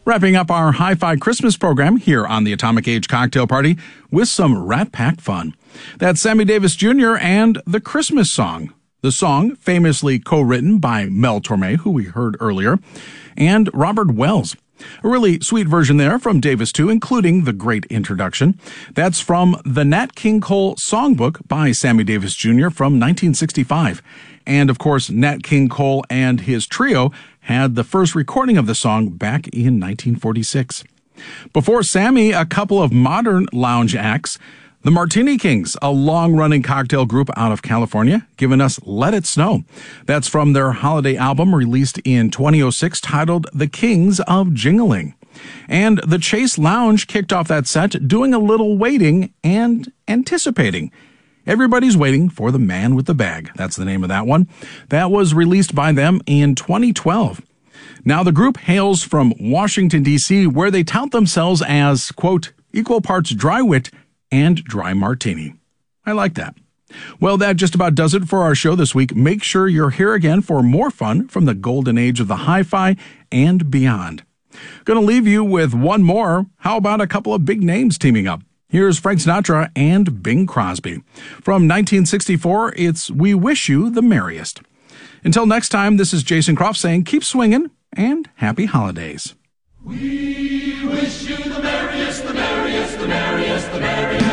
Wrapping up our Hi-Fi Christmas program here on the Atomic Age Cocktail Party with some Rat Pack fun. That's Sammy Davis Jr. and The Christmas Song. The song, famously co-written by Mel Torme, who we heard earlier, and Robert Wells. A really sweet version there from Davis too, including the great introduction. That's from the Nat King Cole Songbook by Sammy Davis Jr. from 1965. And of course, Nat King Cole and his trio had the first recording of the song back in 1946. Before Sammy, a couple of modern lounge acts. The Martini Kings, a long-running cocktail group out of California, giving us Let It Snow. That's from their holiday album released in 2006 titled The Kings of Jingling. And the Chase Lounge kicked off that set doing a little waiting and anticipating. Everybody's Waiting for the Man with the Bag. That's the name of that one. That was released by them in 2012. Now, the group hails from Washington, D.C., where they tout themselves as, quote, equal parts dry wit and dry martini. I like that. Well, that just about does it for our show this week. Make sure you're here again for more fun from the golden age of the hi-fi and beyond. Going to leave you with one more. How about a couple of big names teaming up? Here's Frank Sinatra and Bing Crosby. From 1964, it's We Wish You the Merriest. Until next time, this is Jason Croft saying keep swinging and happy holidays. We wish you the merriest, the merriest, the merriest, the merriest.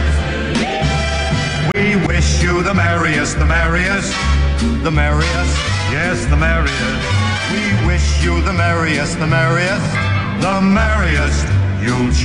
We wish you the merriest, the merriest, the merriest, yes, the merriest. We wish you the merriest, the merriest, the merriest. You'll